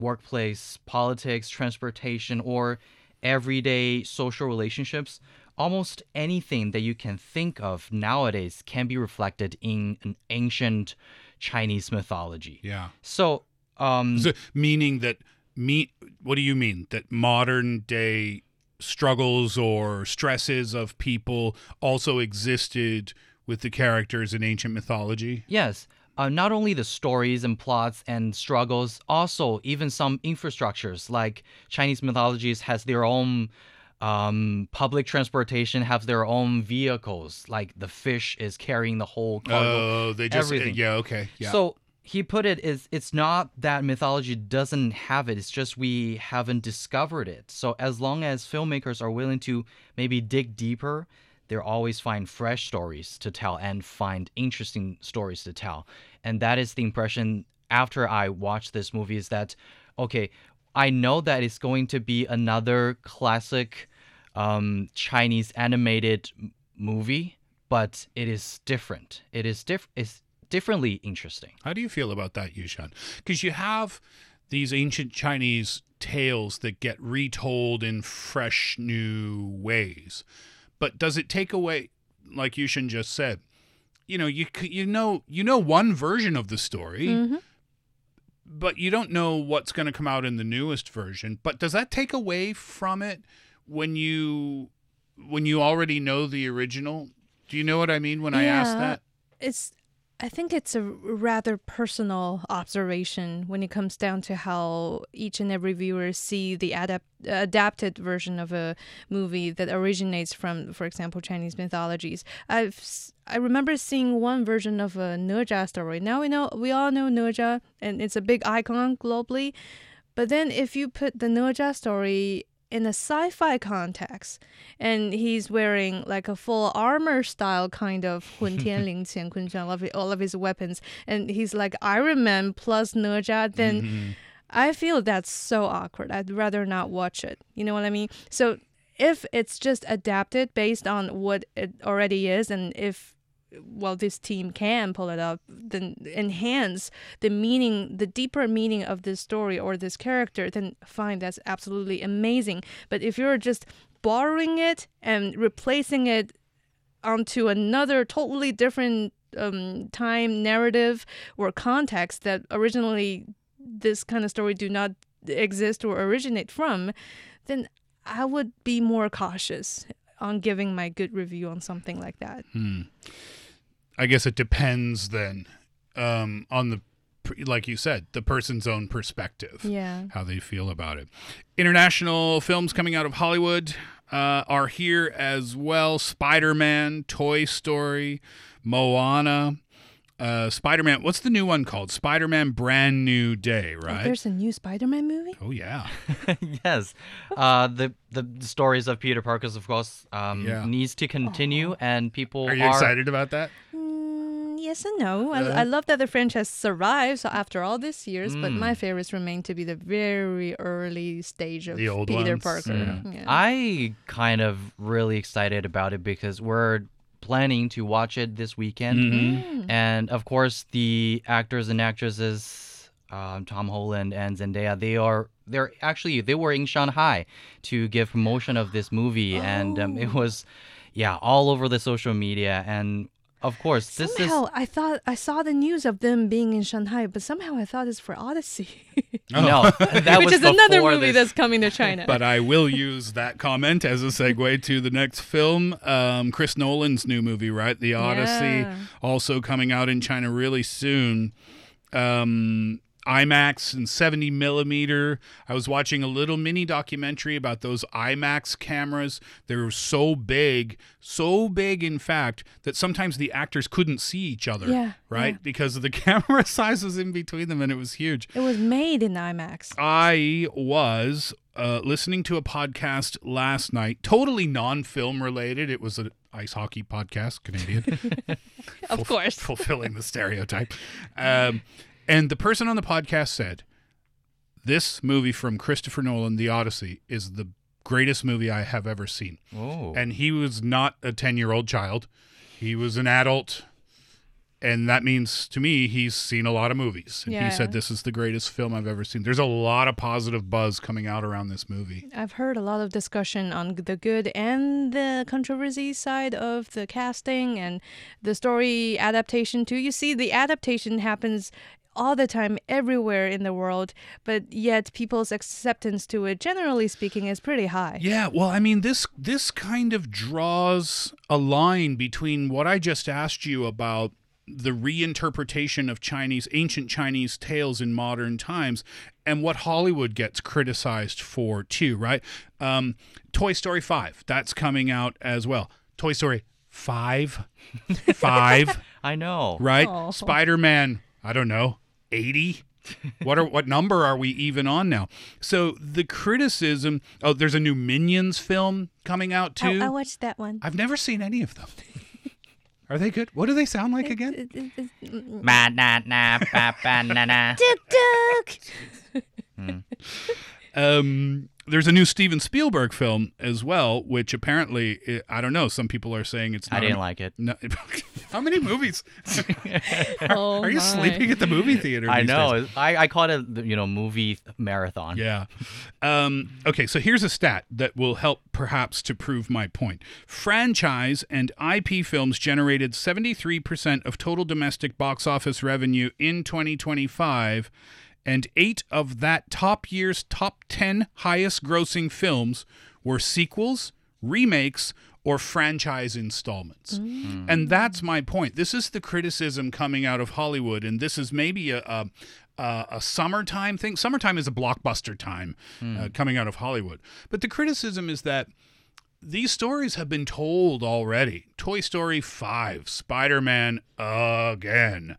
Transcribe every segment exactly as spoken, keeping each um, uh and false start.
workplace, politics, transportation, or everyday social relationships, almost anything that you can think of nowadays can be reflected in an ancient Chinese mythology. Yeah. So, um, so meaning that me, what do you mean that modern day struggles or stresses of people also existed with the characters in ancient mythology? Yes. Uh, not only the stories and plots and struggles, also even some infrastructures like Chinese mythologies has their own um, public transportation, have their own vehicles. Like the fish is carrying the whole cargo. Oh, they just everything. yeah, okay, yeah. So he put it is it's not that mythology doesn't have it. It's just we haven't discovered it. So as long as filmmakers are willing to maybe dig deeper, they'll always find fresh stories to tell and find interesting stories to tell. And that is the impression after I watched this movie is that, okay, I know that it's going to be another classic um, Chinese animated m- movie, but it is different. It is diff- it's differently interesting. How do you feel about that, Yushan? Because you have these ancient Chinese tales that get retold in fresh new ways. But does it take away, like Yushan just said, you know, you you know you know one version of the story, Mm-hmm. but you don't know what's going to come out in the newest version. But does that take away from it when you when you already know the original? Do you know what I mean when I ask Yeah. that? It's I think it's a rather personal observation when it comes down to how each and every viewer see the adapt, adapted version of a movie that originates from, for example, Chinese mythologies. I've s- I remember seeing one version of a Ne Zha story. Now we know we all know Ne Zha, and it's a big icon globally. But then if you put the Ne Zha story in a sci-fi context, and he's wearing like a full armor style kind of 混天绫乾坤圈, all of it- all of his weapons, and he's like Iron Man plus Ne Zha, then Mm-hmm. I feel that's so awkward. I'd rather not watch it. You know what I mean? So if it's just adapted based on what it already is, and if well, this team can pull it up, then enhance the meaning, the deeper meaning of this story or this character, then fine, that's absolutely amazing. But if you're just borrowing it and replacing it onto another totally different um, time narrative or context that originally this kind of story do not exist or originate from, then I would be more cautious on giving my good review on something like that. Hmm. I guess it depends then um, on the, like you said, the person's own perspective, Yeah. how they feel about it. International films coming out of Hollywood uh, are here as well. Spider-Man, Toy Story, Moana, uh, Spider-Man. What's the new one called? Spider-Man Brand New Day, Oh, right? there's a new Spider-Man movie? Oh, yeah. Yes. Uh, the the stories of Peter Parker's, of course, um, Yeah. needs to continue, and people Are you excited about that? Mm, yes and no. I, Uh, I love that the franchise survives after all these years, but Mm. my favorites remain to be the very early stage of The old Peter ones? Parker. Mm. Yeah. I kind of really excited about it because we're planning to watch it this weekend. Mhm. Mm. And of course, the actors and actresses, um, Tom Holland and Zendaya, they are they're actually they were in Shanghai to give promotion of this movie, and um, it Oh. was, yeah, all over the social media. And of course, this Somehow is I thought I saw the news of them being in Shanghai, but somehow I thought it's for Odyssey, Oh. no, that which was is another before movie this. that's coming to China. But I will use that comment as a segue to the next film. Um, Chris Nolan's new movie, right? The Odyssey, Yeah. also coming out in China really soon. Um, IMAX and seventy millimeter. I was watching a little mini documentary about those IMAX cameras. They're so big, so big, in fact, that sometimes the actors couldn't see each other, Yeah, right? yeah. Because of the camera sizes in between them, and it was huge. It was made in IMAX. I was uh, listening to a podcast last night, totally non-film related. It was an ice hockey podcast, Canadian. Of Ful- course. fulfilling the stereotype. Um, and the person on the podcast said, this movie from Christopher Nolan, The Odyssey, is the greatest movie I have ever seen. Oh. And he was not a ten-year-old child. He was an adult and that means to me he's seen a lot of movies. And Yeah. he said this is the greatest film I've ever seen. There's a lot of positive buzz coming out around this movie. I've heard a lot of discussion on the good and the controversy side of the casting and the story adaptation too. You see, the adaptation happens all the time everywhere in the world, but yet people's acceptance to it, generally speaking, is pretty high. Yeah, well, I mean, this this kind of draws a line between what I just asked you about the reinterpretation of Chinese, ancient Chinese tales in modern times, and what Hollywood gets criticized for too, right? Um, Toy Story five, that's coming out as well. Toy Story five, five, I know. right? Aw. Spider-Man, I don't know, eighty. What are what number are we even on now? So the criticism. Oh, there's a new Minions film coming out too. I, I watched that one. I've never seen any of them. Are they good? What do they sound like again? Ma na na ba ba na na. Tuk tuk. Um, there's a new Steven Spielberg film as well, which apparently I I don't know. Some people are saying it's. Not I didn't a- like it. No, how many movies? Oh Are you my. sleeping at the movie theater? I these days? know. I, I call it a, you know, movie marathon. Yeah. Um, okay, so here's a stat that will help perhaps to prove my point. Franchise and I P films generated seventy-three percent of total domestic box office revenue in twenty twenty-five, and eight of that top year's top ten highest grossing films were sequels, remakes, or franchise installments. And that's my point. This is the criticism coming out of Hollywood, and this is maybe a a, a, a summertime thing. Summertime is a blockbuster time uh, coming out of Hollywood. But the criticism is that these stories have been told already. Toy Story five, Spider-Man again.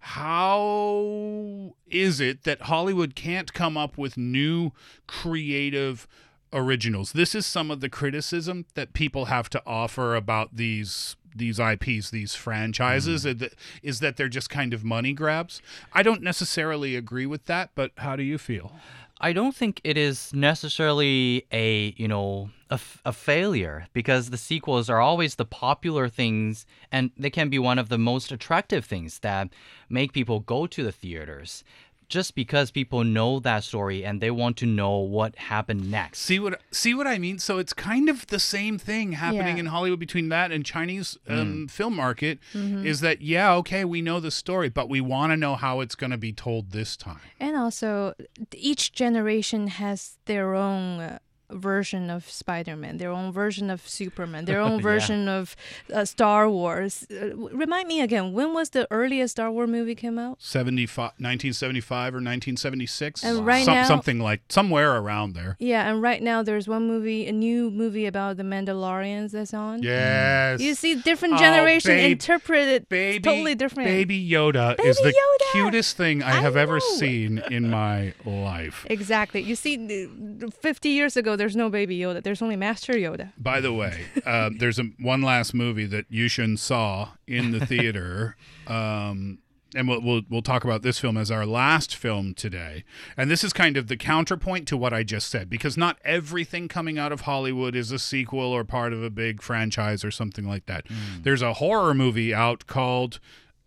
How is it that Hollywood can't come up with new creative originals? This is some of the criticism that people have to offer about these these I Ps, these franchises, is that- is that they're just kind of money grabs. I don't necessarily agree with that, but how do you feel? I don't think it is necessarily a, you know, a, f- a failure, because the sequels are always the popular things, and they can be one of the most attractive things that make people go to the theaters, just because people know that story and they want to know what happened next. See what see what I mean? So it's kind of the same thing happening Yeah. in Hollywood between that and Chinese um, film market. Is that yeah, okay, we know the story, but we want to know how it's going to be told this time. And also, each generation has their own uh, version of Spider-Man, their own version of Superman, their own Yeah. version of uh, Star Wars. Uh, w- remind me again, when was the earliest Star Wars movie came out? seventy-five, nineteen seventy-five or nineteen seventy-six, And right Some- now- something like somewhere around there. Yeah, and right now there's one movie, a new movie about the Mandalorians that's on. Yes. You see, different Oh, generation babe- interpret it Baby, totally different. Baby Yoda is Baby the Yoda! cutest thing I I have ever know. seen in my life. Exactly. You see, uh, fifty years ago, there's no Baby Yoda. There's only Master Yoda. By the way, uh, there's a, one last movie that Yushin saw in the theater, um, and we'll, we'll we'll talk about this film as our last film today. And this is kind of the counterpoint to what I just said, because not everything coming out of Hollywood is a sequel or part of a big franchise or something like that. There's a horror movie out called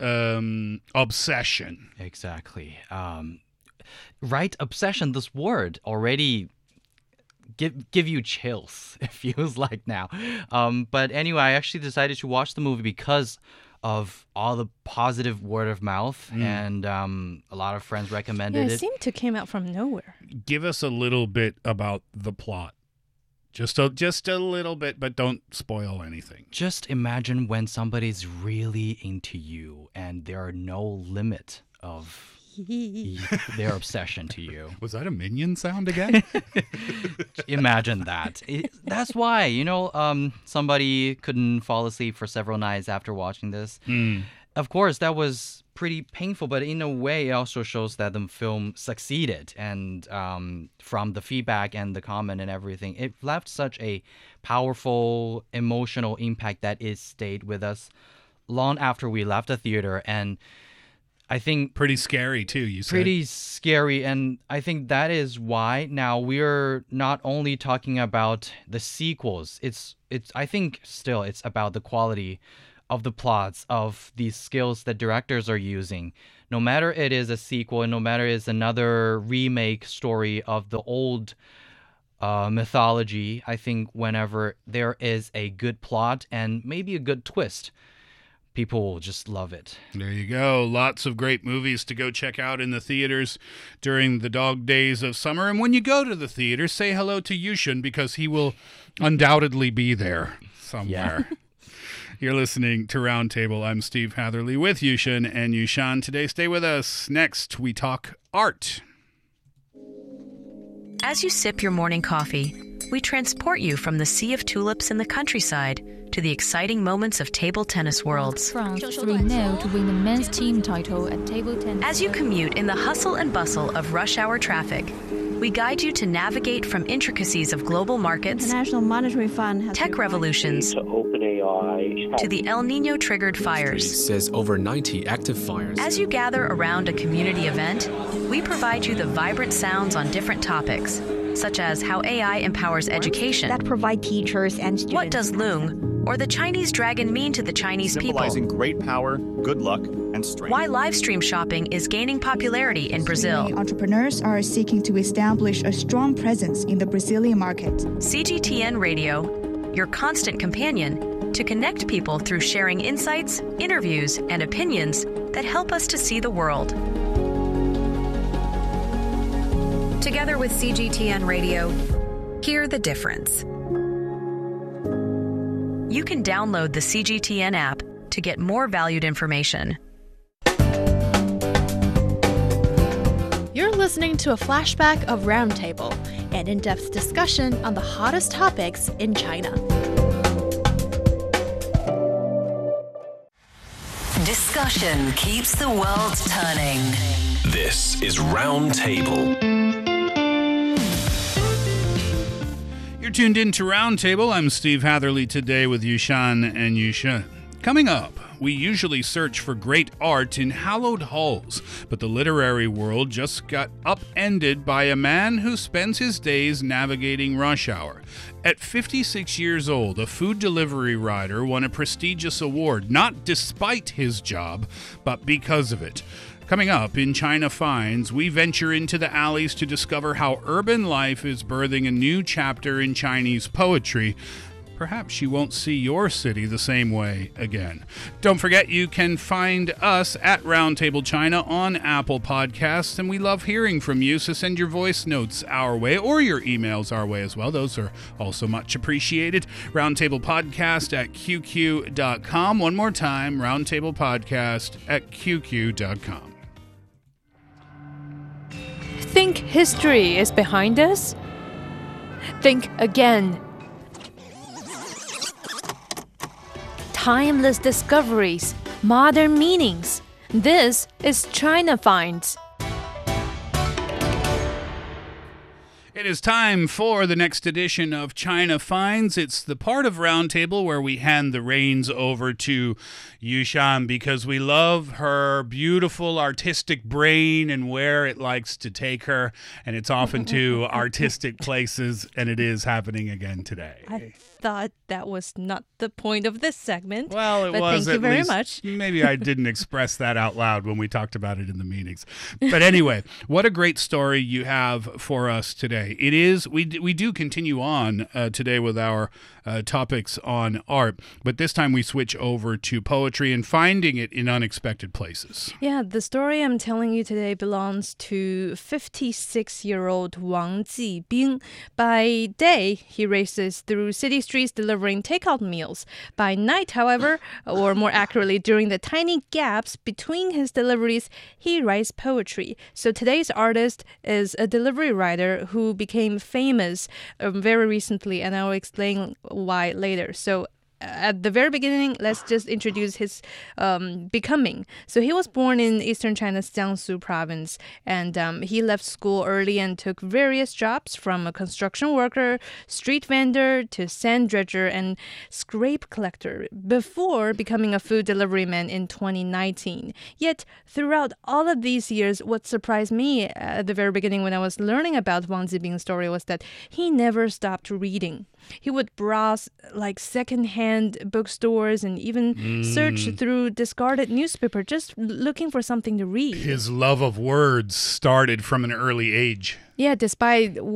um, Obsession. Exactly. Um, right, obsession. This word already give give you chills. It feels like now. Um, but anyway, I actually decided to watch the movie because of all the positive word of mouth, and um, a lot of friends Yeah, recommended it it. seemed to came out from nowhere. Give us a little bit about the plot. Just a, just a little bit, but don't spoil anything. Just imagine when somebody's really into you, and there are no limit of their obsession to you. Was that a minion sound again? Imagine that. It, that's why, you know, um, somebody couldn't fall asleep for several nights after watching this. Mm. Of course, that was pretty painful, but in a way, it also shows that the film succeeded. And um, from the feedback and the comment and everything, it left such a powerful emotional impact that it stayed with us long after we left the theater. And I think Pretty scary too, you said. pretty scary, and I think that is why now we're not only talking about the sequels. It's it's I think still it's about the quality of the plots, of these skills that directors are using. No matter it is a sequel, and no matter it is another remake story of the old uh, mythology, I think whenever there is a good plot and maybe a good twist, people will just love it. There you go. Lots of great movies to go check out in the theaters during the dog days of summer. And when you go to the theater, say hello to Yushun, because he will undoubtedly be there somewhere. Yeah. You're listening to Roundtable. I'm Steve Hatherley with Yushun and Yushan. Today, stay with us. Next, we talk art. As you sip your morning coffee, we transport you from the sea of tulips in the countryside to the exciting moments of table tennis worlds. France three nil to win the men's team title at table tennis. As you commute in the hustle and bustle of rush hour traffic, we guide you to navigate from intricacies of global markets, International Monetary Fund has tech revolutions, to OpenAI, to the El Nino-triggered fires. Says over ninety active fires. As you gather around a community event, we provide you the vibrant sounds on different topics, such as how A I empowers education, that provide teachers and students. What does Loong or the Chinese dragon mean to the Chinese symbolizing people? Great power, good luck, and strength. Why live stream shopping is gaining popularity in Brazil. Many entrepreneurs are seeking to establish a strong presence in the Brazilian market. C G T N Radio, your constant companion to connect people through sharing insights, interviews, and opinions that help us to see the world. Together with C G T N Radio, hear the difference. You can download the C G T N app to get more valued information. You're listening to a flashback of Roundtable, an in-depth discussion on the hottest topics in China. Discussion keeps the world turning. This is Roundtable. You're tuned in to Roundtable. I'm Steve Hatherley today with Yushan and Yushan. Coming up, we usually search for great art in hallowed halls, but the literary world just got upended by a man who spends his days navigating rush hour. At fifty-six years old, a food delivery rider won a prestigious award, not despite his job, but because of it. Coming up in China Finds, we venture into the alleys to discover how urban life is birthing a new chapter in Chinese poetry. Perhaps you won't see your city the same way again. Don't forget, you can find us at Roundtable China on Apple Podcasts, and we love hearing from you, so send your voice notes our way or your emails our way as well. Those are also much appreciated. Roundtable Podcast at Q Q dot com. One more time, Roundtable Podcast at Q Q dot com. Think history is behind us? Think again. Timeless discoveries, modern meanings. This is China Finds. It is time for the next edition of China Finds. It's the part of Roundtable where we hand the reins over to Yushan because we love her beautiful artistic brain and where it likes to take her, and it's often to artistic places, and it is happening again today. I thought that was not the point of this segment. Well, it but was. Thank you at very least. much. Maybe I didn't express that out loud when we talked about it in the meetings. But anyway, what a great story you have for us today. It is, we, we do continue on uh, today with our uh, topics on art, but this time we switch over to poetry and finding it in unexpected places. Yeah, the story I'm telling you today belongs to fifty-six-year-old Wang Jibing. By day, he races through city streets delivering takeout meals. By night, however, or more accurately, during the tiny gaps between his deliveries, he writes poetry. So today's artist is a delivery rider who became famous um, very recently, and I'll explain why later. So at the very beginning, let's just introduce his um, becoming. So he was born in eastern China's Jiangsu province, and um, he left school early and took various jobs from a construction worker, street vendor, to sand dredger and scrape collector before becoming a food delivery man in twenty nineteen. Yet, throughout all of these years, what surprised me at the very beginning when I was learning about Wang Jibing's story was that he never stopped reading. He would browse like secondhand secondhand bookstores and even Mm. search through discarded newspaper just looking for something to read. His love of words started from an early age. Yeah, despite